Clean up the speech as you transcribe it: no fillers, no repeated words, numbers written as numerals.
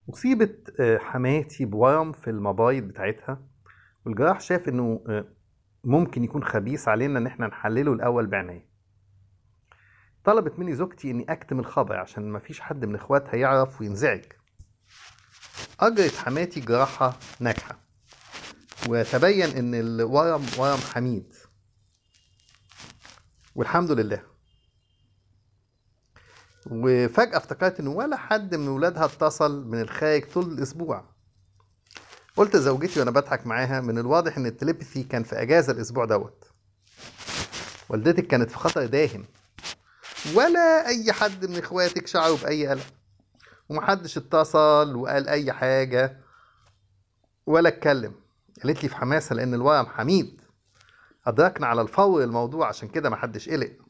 أصيبت حماتي بورم في المبايض بتاعتها، والجراح شاف إنه ممكن يكون خبيث علينا إن إحنا نحلله الأول بعناية. طلبت مني زوجتي إني أكتم الخبر عشان مفيش حد من إخواتها يعرف وينزعج. أجرت حماتي جراحة ناجحة، وتبين إن الورم ورم حميد، والحمد لله. وفجأة افتكرت إن ولا حد من ولادها اتصل من الخارج طول الأسبوع. قلت لزوجتي وأنا بضحك معاها: من الواضح إن التليبثي كان في أجازة الأسبوع دوت. والدتك كانت في خطر داهم، ولا أي حد من إخواتك شعروا بأي قلق، ومحدش اتصل وقال أي حاجة ولا اتكلم. قالت لي في حماسة: لأن الورم حميد، أدركنا على الفور الموضوع، عشان كده محدش قلق.